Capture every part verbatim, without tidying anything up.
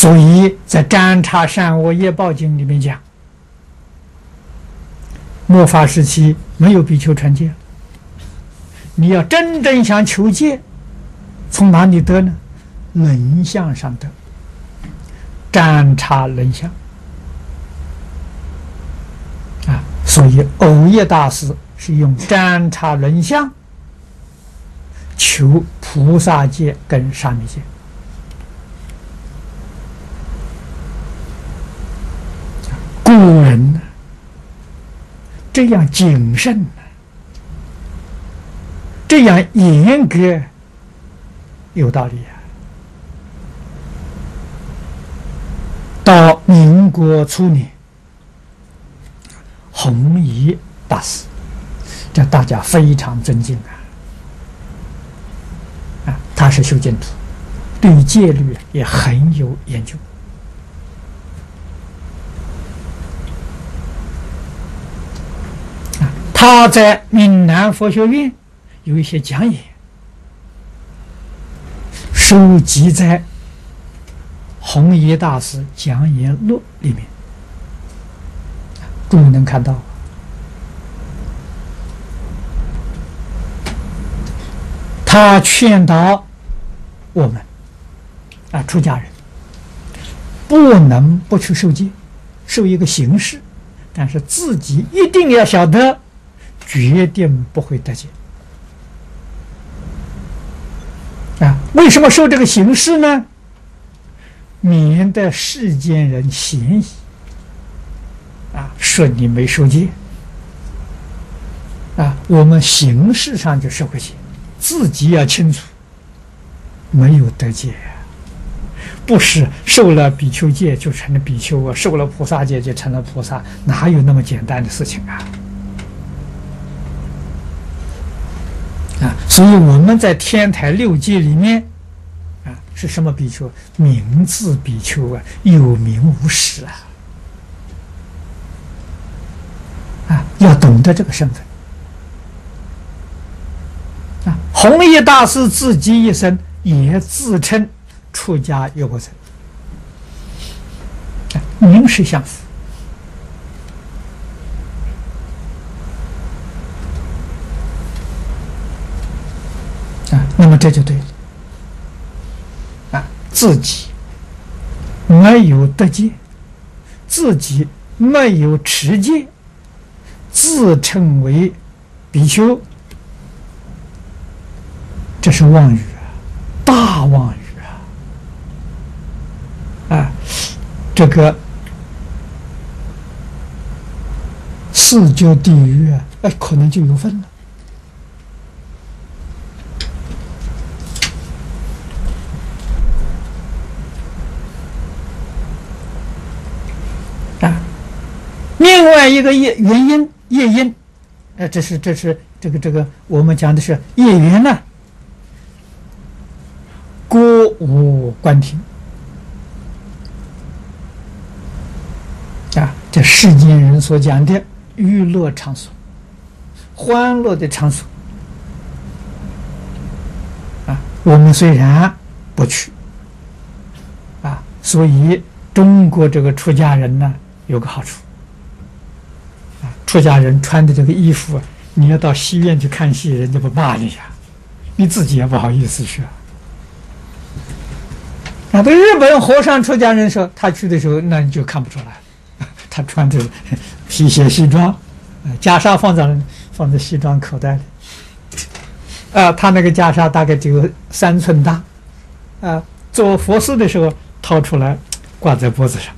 所以在《占察善恶业报经》里面讲，末法时期没有比丘传戒，你要真正想求戒，从哪里得呢？轮相上得，占察轮相啊。所以藕益大师是用占察轮相求菩萨戒跟沙弥戒。古人呢，这样谨慎，这样严格，有道理啊。到民国初年，弘一大师，这大家非常尊敬啊！啊，他是修净土，对戒律也很有研究。啊，他在闽南佛学院有一些讲演，收集在弘一大师讲演录里面，诸位能看到。他劝导我们啊，出家人不能不去受戒，受一个形式，但是自己一定要晓得，决定不会得戒啊。为什么受这个形式呢？免得世间人嫌疑啊，说你没受戒啊。我们形式上就受个戒，自己要清楚，没有得戒啊，不是受了比丘戒就成了比丘啊，受了菩萨戒就成了菩萨，哪有那么简单的事情啊？啊，所以我们在天台六戒里面。是什么比丘？名字比丘啊，有名无实啊！啊，要懂得这个身份啊。弘一大师自己一生也自称出家有过僧，啊，名实相符啊。那么这就对了。自己没有得戒，自己没有持戒，自称为比丘，这是妄语啊，大妄语啊！啊，这个四九地狱啊，哎，可能就有份了。另外一个业原因业因，呃，这是这是这个这个我们讲的是业缘呢，歌舞观听啊，这世间人所讲的娱乐场所、欢乐的场所啊，我们虽然不去啊，所以中国这个出家人呢有个好处。出家人穿的这个衣服，你要到戏院去看戏，人家不骂你呀，你自己也不好意思去啊。那对日本和尚出家人说，他去的时候，那你就看不出来，他穿着皮鞋西装，袈裟放在放在西装口袋里，啊，他那个袈裟大概只有三寸大，啊，做佛事的时候掏出来挂在脖子上，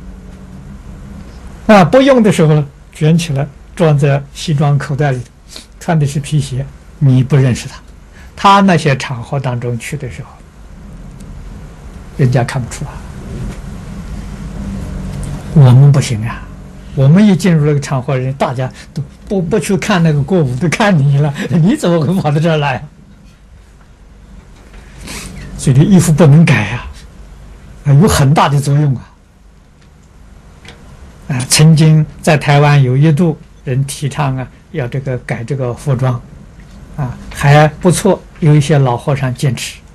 啊，不用的时候呢。卷起来装在西装口袋里，穿的是皮鞋，你不认识他。他那些场合当中去的时候，人家看不出啊。我们不行啊，我们一进入那个场合，人大家都不不去看那个歌舞，都看你了，你怎么会跑到这儿来啊？所以这衣服不能改呀，啊，有很大的作用啊。啊，曾经在台湾有一度人提倡啊，要这个改这个服装，啊，还不错，有一些老和尚坚持。